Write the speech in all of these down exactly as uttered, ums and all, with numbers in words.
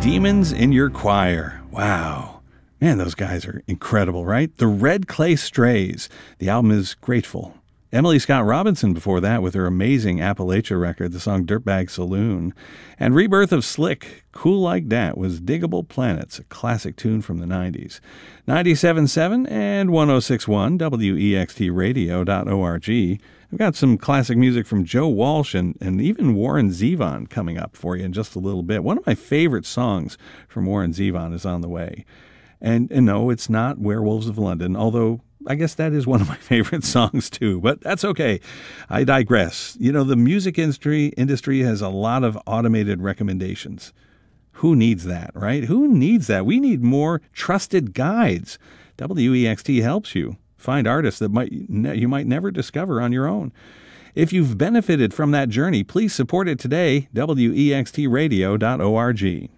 Demons in Your Choir. Wow. Man, those guys are incredible, right? The Red Clay Strays. The album is Grateful. Emily Scott Robinson before that with her amazing Appalachia record, the song Dirtbag Saloon. And Rebirth of Slick, Cool Like Dat was Diggable Planets, a classic tune from the nineties. ninety-seven point seven and one oh six point one, W E X T radio dot org. I've got some classic music from Joe Walsh and, and even Warren Zevon coming up for you in just a little bit. One of my favorite songs from Warren Zevon is on the way. And, and no, it's not Werewolves of London, although I guess that is one of my favorite songs too, but that's okay. I digress. You know, the music industry industry has a lot of automated recommendations. Who needs that, right? Who needs that? We need more trusted guides. W E X T helps you find artists that might you might never discover on your own. If you've benefited from that journey, please support it today. W E X T radio dot org.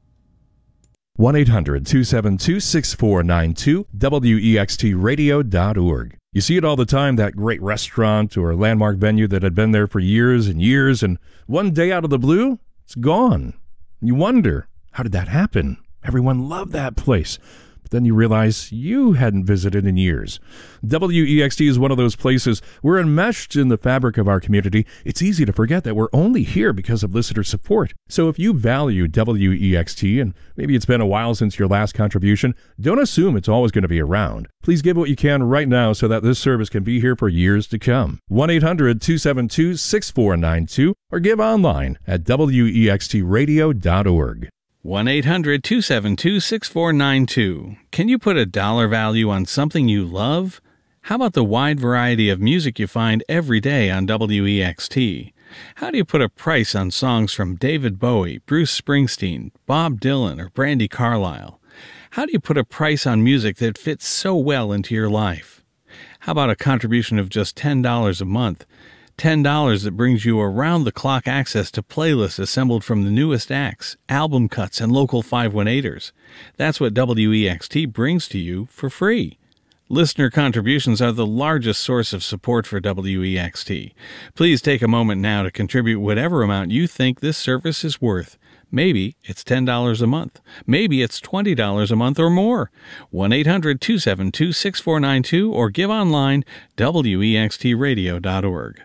one eight hundred two seven two six four nine two, W E X T radio dot org. You see it all the time, that great restaurant or landmark venue that had been there for years and years, and one day out of the blue, it's gone. You wonder, how did that happen? Everyone loved that place. But then you realize you hadn't visited in years. W E X T is one of those places. We're enmeshed in the fabric of our community. It's easy to forget that we're only here because of listener support. So if you value W E X T, and maybe it's been a while since your last contribution, don't assume it's always going to be around. Please give what you can right now so that this service can be here for years to come. one eight hundred two seven two six four nine two or give online at W E X T radio dot org. one eight hundred two seven two six four nine two. Can you put a dollar value on something you love? How about the wide variety of music you find every day on W E X T? How do you put a price on songs from David Bowie, Bruce Springsteen, Bob Dylan, or Brandi Carlile? How do you put a price on music that fits so well into your life? How about a contribution of just ten dollars a month? ten dollars that brings you around-the-clock access to playlists assembled from the newest acts, album cuts, and local five one eighters. That's what W E X T brings to you for free. Listener contributions are the largest source of support for W E X T. Please take a moment now to contribute whatever amount you think this service is worth. Maybe it's ten dollars a month. Maybe it's twenty dollars a month or more. one eight hundred two seven two six four nine two or give online W E X T radio dot org.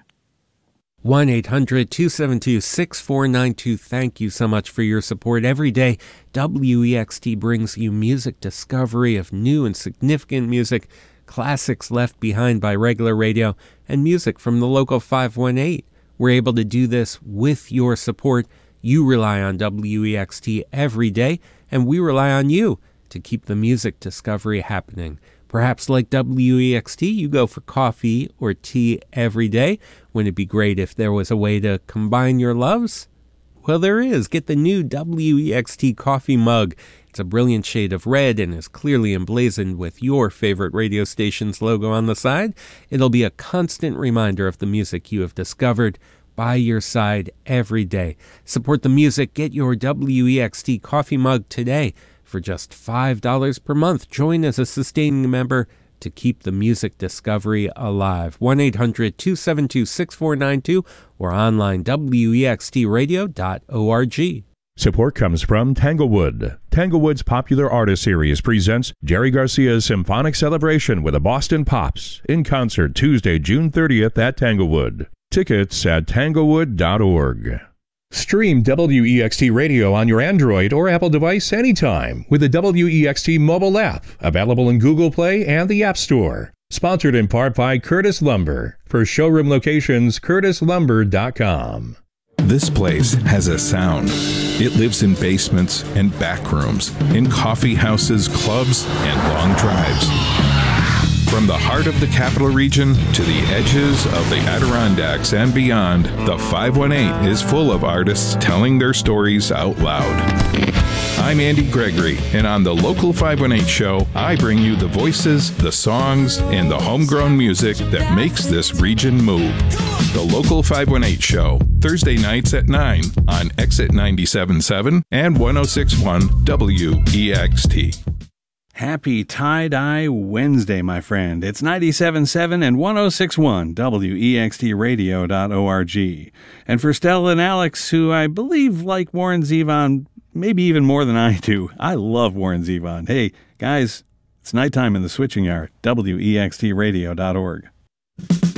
one eight hundred two seven two six four nine two. Thank you so much for your support. Every day, W E X T brings you music discovery of new and significant music, classics left behind by regular radio, and music from the local five one eight. We're able to do this with your support. You rely on W E X T every day, and we rely on you to keep the music discovery happening. Perhaps like W E X T, you go for coffee or tea every day. Wouldn't it be great if there was a way to combine your loves? Well, there is. Get the new W E X T coffee mug. It's a brilliant shade of red and is clearly emblazoned with your favorite radio station's logo on the side. It'll be a constant reminder of the music you have discovered by your side every day. Support the music. Get your W E X T coffee mug today. For just five dollars per month, join as a sustaining member to keep the music discovery alive. one eight hundred two seven two six four nine two or online W E X T radio dot org. Support comes from Tanglewood. Tanglewood's Popular Artist Series presents Jerry Garcia's Symphonic Celebration with the Boston Pops in concert Tuesday, June thirtieth at Tanglewood. Tickets at tanglewood dot org. Stream W E X T Radio on your Android or Apple device anytime with the W E X T mobile app, available in Google Play and the App Store. Sponsored in part by Curtis Lumber. For showroom locations, curtis lumber dot com. This place has a sound. It lives in basements and back rooms, in coffee houses, clubs, and long drives. From the heart of the Capital Region to the edges of the Adirondacks and beyond, the five one eight is full of artists telling their stories out loud. I'm Andy Gregory, and on the Local five one eight Show, I bring you the voices, the songs, and the homegrown music that makes this region move. The Local five one eight Show, Thursday nights at nine on Exit ninety-seven point seven and one oh six point one W E X T. Happy Tie-Dye Wednesday, my friend. It's ninety-seven point seven and one oh six point one W E X T radio dot org. And for Stella and Alex, who I believe, like Warren Zevon, maybe even more than I do. I love Warren Zevon. Hey, guys, it's nighttime in the switching hour, W E X T radio dot org.